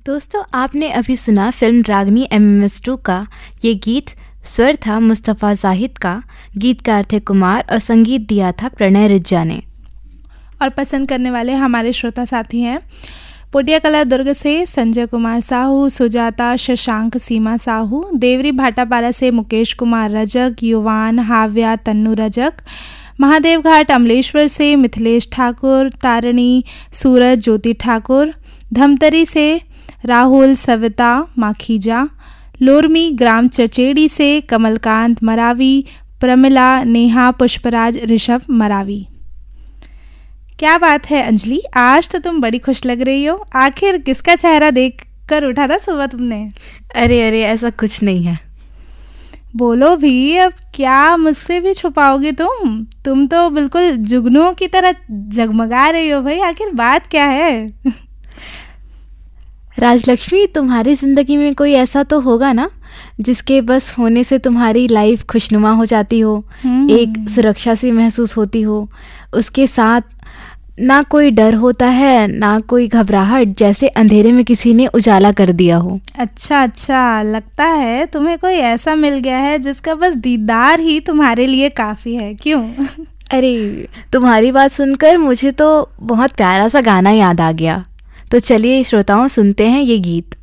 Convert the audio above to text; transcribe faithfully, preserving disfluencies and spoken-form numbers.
दोस्तों, आपने अभी सुना film Ragini M M S to का ये गीत। स्वर था मुस्तफ़ा जाहिद का, गीतकार थे कुमार और संगीत दिया था प्रणय रिज्जा ने। और पसंद करने वाले हमारे श्रोता साथी हैं पोटिया कला दुर्ग से संजय कुमार साहू, सुजाता, शशांक, सीमा साहू, देवरी भाटापारा से मुकेश कुमार रजक, युवान, हाव्या, तन्नू रजक, महादेव घाट अमलेश्वर से मिथिलेश ठाकुर, तारिणी, सूरज, ज्योति ठाकुर, धमतरी से राहुल, सविता, माखीजा, लोरमी ग्राम चचेड़ी से कमलकांत मरावी, प्रमिला, नेहा, पुष्पराज, ऋषभ मरावी। क्या बात है अंजलि, आज तो तुम बड़ी खुश लग रही हो। आखिर किसका चेहरा देख कर उठा था सुबह तुमने? अरे अरे ऐसा कुछ नहीं है। बोलो भी, अब क्या मुझसे भी छुपाओगे तुम? तुम तो बिल्कुल जुगनुओं की तरह जगमगा रही हो भाई, आखिर बात क्या है? राजलक्ष्मी, तुम्हारी ज़िंदगी में कोई ऐसा तो होगा ना जिसके बस होने से तुम्हारी लाइफ खुशनुमा हो जाती हो, एक सुरक्षा सी महसूस होती हो, उसके साथ ना कोई डर होता है ना कोई घबराहट, जैसे अंधेरे में किसी ने उजाला कर दिया हो। अच्छा अच्छा, लगता है तुम्हें कोई ऐसा मिल गया है जिसका बस दीदार ही तुम्हारे लिए काफ़ी है, क्यों? अरे, तुम्हारी बात सुनकर मुझे तो बहुत प्यारा सा गाना याद आ गया। तो चलिए श्रोताओं, सुनते हैं ये गीत।